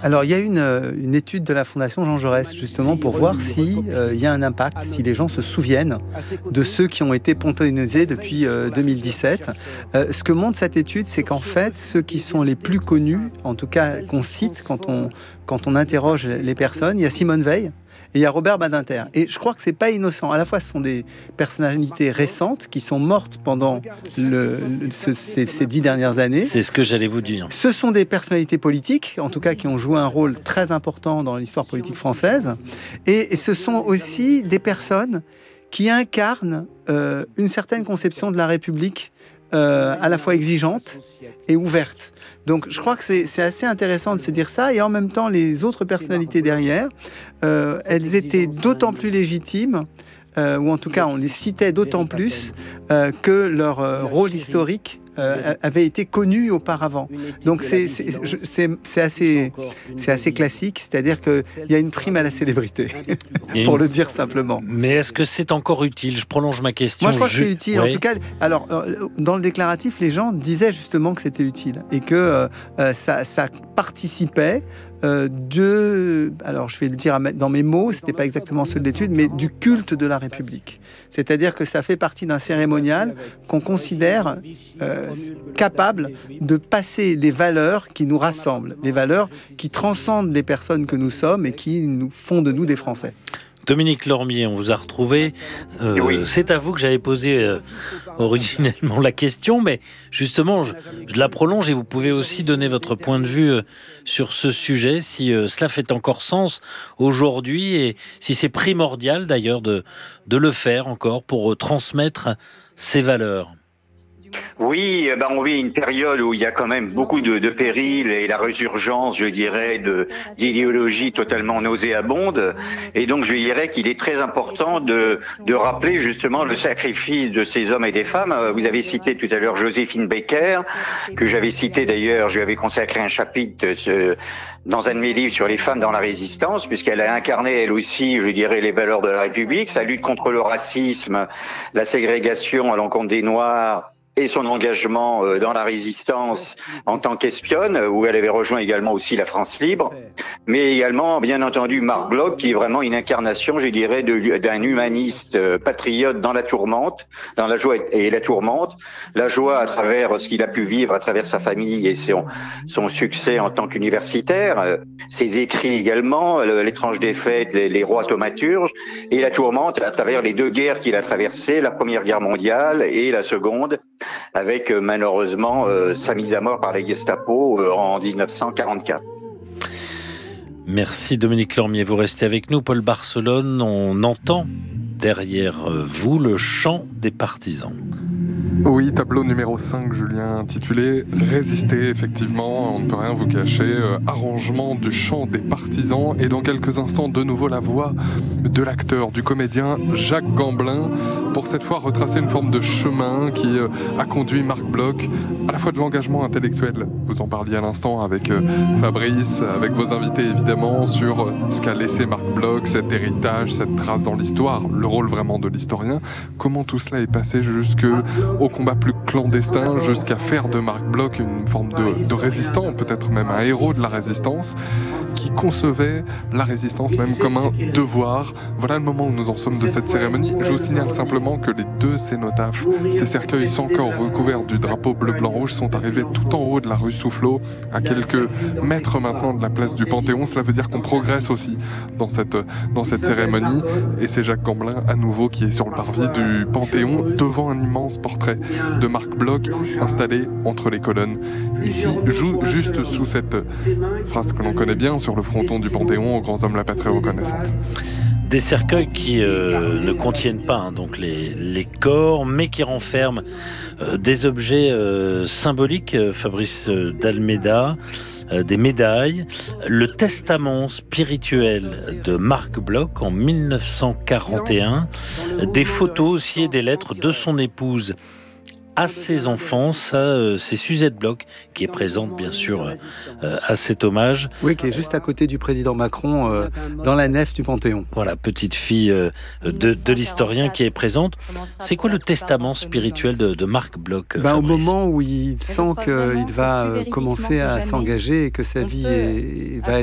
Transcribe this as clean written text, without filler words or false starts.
Alors, il y a une étude de la Fondation Jean Jaurès, justement, pour voir s'il y a un impact, si les gens se souviennent de ceux qui ont été panthéonisés depuis 2017. Ce que montre cette étude, c'est qu'en fait, ceux qui sont les plus connus, en tout cas qu'on cite quand on interroge les personnes, il y a Simone Veil, et il y a Robert Badinter. Et je crois que c'est pas innocent. À la fois, ce sont des personnalités récentes qui sont mortes pendant ces 10 dernières années. C'est ce que j'allais vous dire. Ce sont des personnalités politiques, en tout cas qui ont joué un rôle très important dans l'histoire politique française. Et ce sont aussi des personnes qui incarnent une certaine conception de la République à la fois exigeante et ouverte. Donc je crois que c'est assez intéressant de se dire ça, et en même temps les autres personnalités derrière, elles étaient d'autant plus légitimes, ou en tout cas on les citait d'autant plus que leur rôle historique avait été connu auparavant. Donc c'est assez classique, c'est-à-dire qu'il y a une prime à la célébrité, pour le dire simplement. Mais est-ce que c'est encore utile ? Je prolonge ma question. Moi je crois que c'est utile. Oui. En tout cas, alors dans le déclaratif, les gens disaient justement que c'était utile et que ça participait alors je vais le dire dans mes mots, c'était pas exactement ceux de l'étude, mais du culte de la République. C'est-à-dire que ça fait partie d'un cérémonial qu'on considère capable de passer les valeurs qui nous rassemblent, les valeurs qui transcendent les personnes que nous sommes et qui nous font de nous des Français. Dominique Lormier, on vous a retrouvé. Oui. C'est à vous que j'avais posé originellement la question, mais justement, je la prolonge et vous pouvez aussi donner votre point de vue sur ce sujet, si cela fait encore sens aujourd'hui et si c'est primordial d'ailleurs de le faire encore pour transmettre ces valeurs. Oui, on vit une période où il y a quand même beaucoup de périls et la résurgence, je dirais, d'idéologies totalement nauséabondes. Et donc, je dirais qu'il est très important de rappeler justement le sacrifice de ces hommes et des femmes. Vous avez cité tout à l'heure Joséphine Baker, que j'avais cité d'ailleurs, je lui avais consacré un chapitre dans un de mes livres sur les femmes dans la résistance, puisqu'elle a incarné elle aussi, je dirais, les valeurs de la République, sa lutte contre le racisme, la ségrégation à l'encontre des Noirs, et son engagement dans la résistance en tant qu'espionne, où elle avait rejoint également aussi la France libre, mais également, bien entendu, Marc Bloch, qui est vraiment une incarnation, je dirais, d'un humaniste patriote dans la tourmente, dans la joie et la tourmente. La joie à travers ce qu'il a pu vivre, à travers sa famille et son succès en tant qu'universitaire, ses écrits également, L'étrange défaite, les rois thaumaturges, et la tourmente à travers les deux guerres qu'il a traversées, la Première Guerre mondiale et la Seconde, avec malheureusement sa mise à mort par la Gestapo en 1944. Merci Dominique Lormier, vous restez avec nous. Paul Barcelone, on entend derrière vous le chant des partisans. Oui, tableau numéro 5, Julien, intitulé « Résister », effectivement, on ne peut rien vous cacher, arrangement du chant des partisans, et dans quelques instants, de nouveau la voix de l'acteur, du comédien Jacques Gamblin, pour cette fois retracer une forme de chemin qui a conduit Marc Bloch, à la fois de l'engagement intellectuel, vous en parliez à l'instant avec Fabrice, avec vos invités évidemment, sur ce qu'a laissé Marc Bloch, cet héritage, cette trace dans l'histoire, le rôle vraiment de l'historien, comment tout cela est passé jusqu'au combat plus clandestin, jusqu'à faire de Marc Bloch une forme de résistant, peut-être même un héros de la résistance, qui concevait la résistance même comme un devoir. Voilà le moment où nous en sommes de cette cérémonie. Je vous signale simplement que les deux cénotaphes, ces cercueils sans corps recouverts du drapeau bleu-blanc-rouge, sont arrivés tout en haut de la rue Soufflot, à quelques mètres maintenant de la place du Panthéon. Cela veut dire qu'on progresse aussi dans cette cérémonie, et c'est Jacques Gamblin à nouveau qui est sur le parvis du Panthéon devant un immense portrait de Marc Bloch installé entre les colonnes. Ici, juste sous cette phrase que l'on connaît bien sur le fronton du Panthéon, aux grands hommes la patrie reconnaissante. Des cercueils qui ne contiennent pas donc les corps, mais qui renferment des objets symboliques, Fabrice d'Almeida, des médailles, le testament spirituel de Marc Bloch en 1941, des photos aussi et des lettres de son épouse à ses enfants. Ça, c'est Suzette Bloch qui est présente bien sûr à cet hommage. Oui, qui est juste à côté du président Macron dans la nef du Panthéon. Voilà, petite fille de l'historien qui est présente. C'est quoi le testament spirituel de Marc Bloch, au moment où il sent qu'il va commencer à s'engager et que sa vie va être